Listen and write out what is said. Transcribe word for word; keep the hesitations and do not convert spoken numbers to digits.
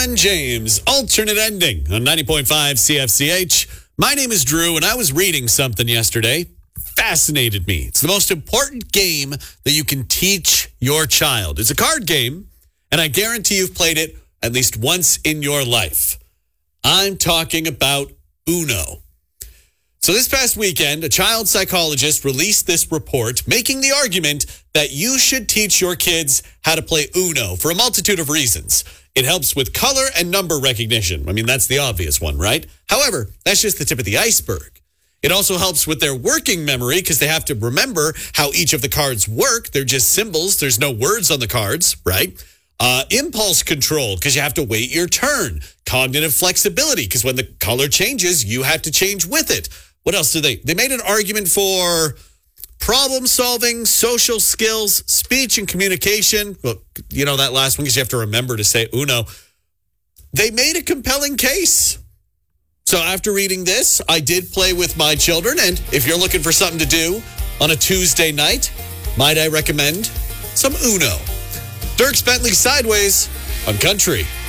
and James, alternate ending on ninety point five C F C H. My name is Drew, and I was reading something yesterday. Fascinated me. It's the most important game that you can teach your child. It's a card game, and I guarantee you've played it at least once in your life. I'm talking about Uno. So this past weekend, a child psychologist released this report making the argument that you should teach your kids how to play Uno for a multitude of reasons. It helps with color and number recognition. I mean, that's the obvious one, right? However, that's just the tip of the iceberg. It also helps with their working memory because they have to remember how each of the cards work. They're just symbols. There's no words on the cards, right? Uh, impulse control because you have to wait your turn. Cognitive flexibility because when the color changes, you have to change with it. What else do they? They made an argument for problem solving, social skills, speech and communication. Well, you know that last one because you have to remember to say Uno. They made a compelling case. So after reading this, I did play with my children. And if you're looking for something to do on a Tuesday night, might I recommend some Uno? Dierks Bentley Sideways on Country.